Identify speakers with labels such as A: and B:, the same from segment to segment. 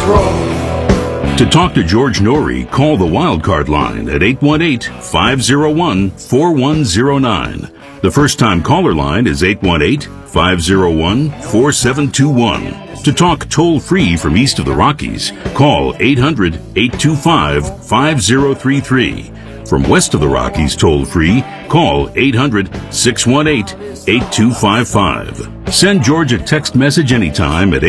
A: roll.
B: To talk to George Norrie, call the Wildcard line at 818-501-4109. The first-time caller line is 818-501-4721. To talk toll-free from east of the Rockies, call 800-825-5033. From west of the Rockies toll-free, call 800-618-8255. Send George a text message anytime at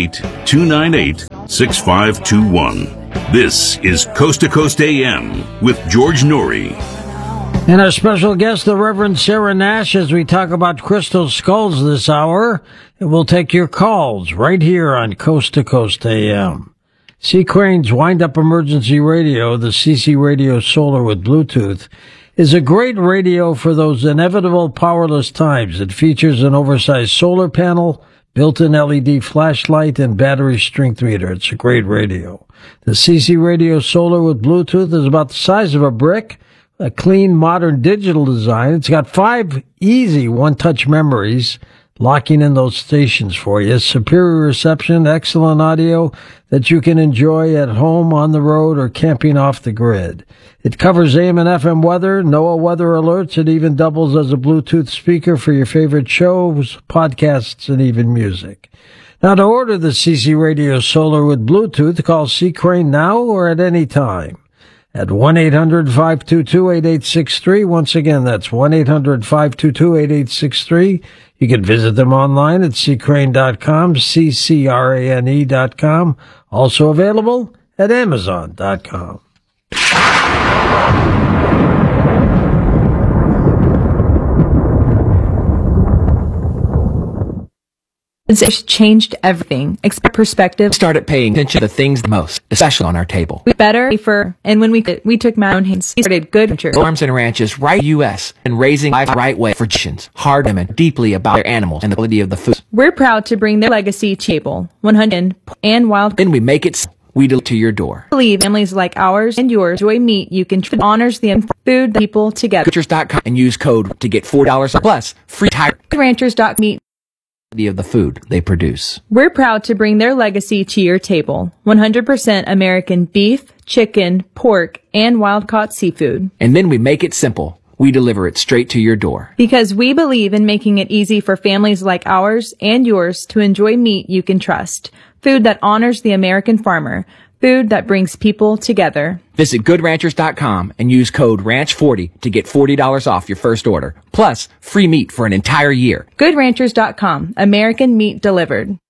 B: 818-298-6521. This is Coast to Coast AM with George Norrie.
C: And our special guest, the Reverend Sarah Nash, as we talk about crystal skulls this hour. And we'll take your calls right here on Coast to Coast AM. C. Crane's Wind-Up Emergency Radio, the CC Radio Solar with Bluetooth, is a great radio for those inevitable powerless times. It features an oversized solar panel, built-in LED flashlight, and battery strength meter. It's a great radio. The CC Radio Solar with Bluetooth is about the size of a brick, a clean, modern digital design. It's got 5 easy one-touch memories, locking in those stations for you. Superior reception, excellent audio that you can enjoy at home, on the road, or camping off the grid. It covers AM and FM weather, NOAA weather alerts. It even doubles as a Bluetooth speaker for your favorite shows, podcasts, and even music. Now, to order the CC Radio Solar with Bluetooth, call C. Crane now or at any time at 1-800-522-8863. Once again, that's 1-800-522-8863. You can visit them online at ccrane.com, ccrane.com. Also available at amazon.com.
D: It's changed everything. Expect perspective.
E: Started paying attention to the things the most, especially on our table.
D: We better, safer, and when we took my own hands, we started Good Ranchers.
E: Farms and ranches right U.S. and raising life the right way for generations. Hard women deeply about their animals and the quality of the food.
D: We're proud to bring their legacy to table. 100 and wild.
E: Then we make it. We deliver to your door.
D: Believe families like ours and yours enjoy meat you can honors the food people together.
E: Ranchers.com and use code to get $4 plus free tire.
D: Ranchers.meat.
E: Of the food they produce.
D: We're proud to bring their legacy to your table. 100% American beef, chicken, pork, and wild-caught seafood.
E: And then we make it simple. We deliver it straight to your door.
D: Because we believe in making it easy for families like ours and yours to enjoy meat you can trust. Food that honors the American farmer. Food that brings people together.
E: Visit GoodRanchers.com and use code RANCH40 to get $40 off your first order. Plus, free meat for an entire year.
D: GoodRanchers.com. American meat delivered.